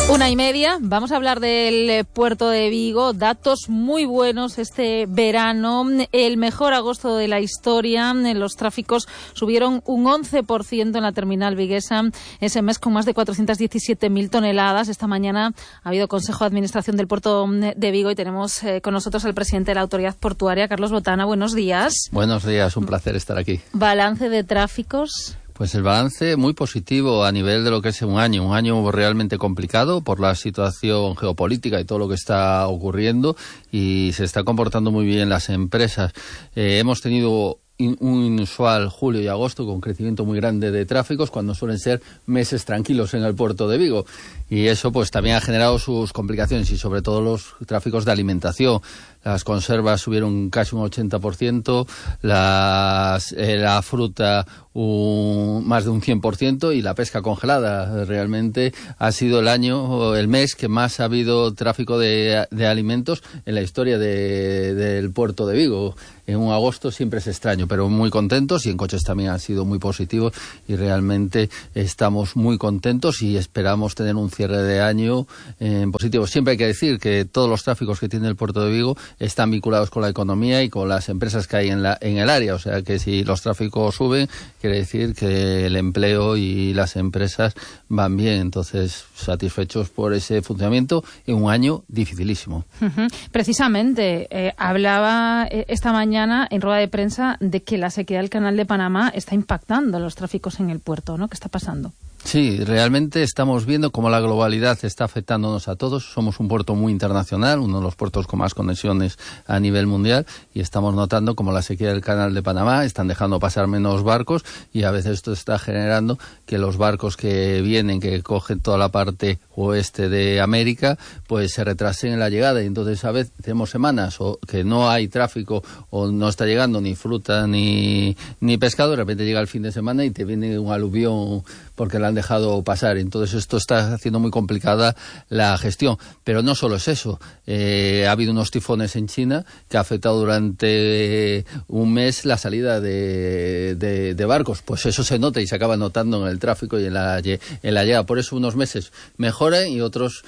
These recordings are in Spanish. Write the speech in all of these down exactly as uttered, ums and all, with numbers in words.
Una y media, vamos a hablar del puerto de Vigo, datos muy buenos este verano, el mejor agosto de la historia, los tráficos subieron un once por ciento en la terminal viguesa ese mes con más de cuatrocientas diecisiete mil toneladas. Esta mañana ha habido Consejo de Administración del puerto de Vigo y tenemos eh, con nosotros al presidente de la Autoridad Portuaria, Carlos Botana. Buenos días. Buenos días, un placer estar aquí. Balance de tráficos. Pues el balance muy positivo a nivel de lo que es un año, un año realmente complicado por la situación geopolítica y todo lo que está ocurriendo, y se está comportando muy bien las empresas. Eh, hemos tenido un inusual julio y agosto con crecimiento muy grande de tráficos cuando suelen ser meses tranquilos en el puerto de Vigo, y eso pues también ha generado sus complicaciones, y sobre todo los tráficos de alimentación. Las conservas subieron casi un ochenta por ciento, las, eh, la fruta un, más de un cien por ciento, y la pesca congelada. Realmente ha sido el año, el mes que más ha habido tráfico de, de alimentos en la historia de, del puerto de Vigo. En un agosto siempre es extraño, pero muy contentos, y en coches también ha sido muy positivo, y realmente estamos muy contentos y esperamos tener un cierre de año en eh, positivo. Siempre hay que decir que todos los tráficos que tiene el puerto de Vigo están vinculados con la economía y con las empresas que hay en, la, en el área, o sea que si los tráficos suben, quiere decir que el empleo y las empresas van bien. Entonces, satisfechos por ese funcionamiento en un año dificilísimo. Uh-huh. Precisamente, eh, hablaba eh, esta mañana en rueda de prensa de que la sequía del Canal de Panamá está impactando los tráficos en el puerto, ¿no? ¿Qué está pasando? Sí, realmente estamos viendo cómo la globalidad está afectándonos a todos. Somos un puerto muy internacional, uno de los puertos con más conexiones a nivel mundial, y estamos notando cómo la sequía del Canal de Panamá están dejando pasar menos barcos, y a veces esto está generando que los barcos que vienen, que cogen toda la parte oeste de América, pues se retrasen en la llegada, y entonces a veces tenemos semanas o que no hay tráfico o no está llegando ni fruta ni, ni pescado. De repente llega el fin de semana y te viene un aluvión porque la han dejado pasar. Entonces esto está haciendo muy complicada la gestión. Pero no solo es eso. Eh, ha habido unos tifones en China que ha afectado durante un mes la salida de, de, de barcos. Pues eso se nota y se acaba notando en el tráfico y en la, en la llegada. Por eso unos meses mejoran y otros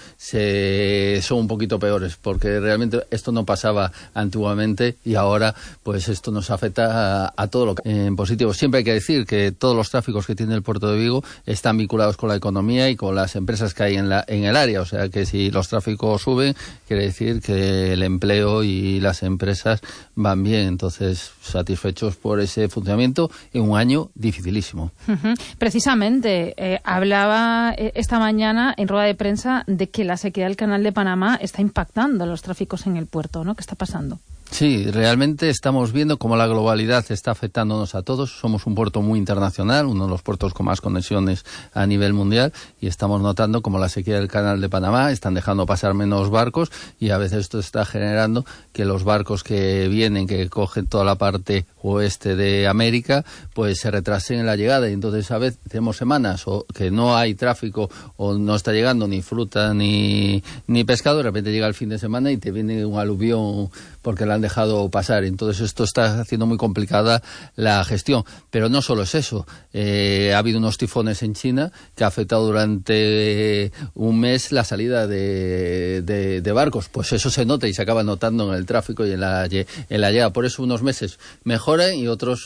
se, son un poquito peores, porque realmente esto no pasaba antiguamente, y ahora pues esto nos afecta a, a todo lo que en positivo. Siempre hay que decir que todos los tráficos que tiene el puerto de Vigo están vinculados con la economía y con las empresas que hay en, la, en el área, o sea que si los tráficos suben, quiere decir que el empleo y las empresas van bien. Entonces, satisfechos por ese funcionamiento en un año dificilísimo. Uh-huh. Precisamente, eh, hablaba eh, esta mañana en rueda de prensa de que la sequía del Canal de Panamá está impactando los tráficos en el puerto, ¿no? ¿Qué está pasando? Sí, realmente estamos viendo cómo la globalidad está afectándonos a todos. Somos un puerto muy internacional, uno de los puertos con más conexiones a nivel mundial, y estamos notando cómo la sequía del Canal de Panamá están dejando pasar menos barcos, y a veces esto está generando que los barcos que vienen, que cogen toda la parte oeste de América, pues se retrasen en la llegada, y entonces a veces tenemos semanas o que no hay tráfico o no está llegando ni fruta ni, ni pescado. De repente llega el fin de semana y te viene un aluvión porque la han dejado pasar. Entonces esto está haciendo muy complicada la gestión. Pero no solo es eso. Eh, ha habido unos tifones en China que ha afectado durante un mes la salida de, de, de barcos. Pues eso se nota y se acaba notando en el tráfico y en la, en la llegada. Por eso unos meses mejoran y otros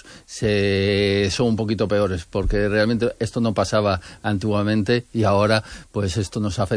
se, son un poquito peores, porque realmente esto no pasaba antiguamente, y ahora pues esto nos afecta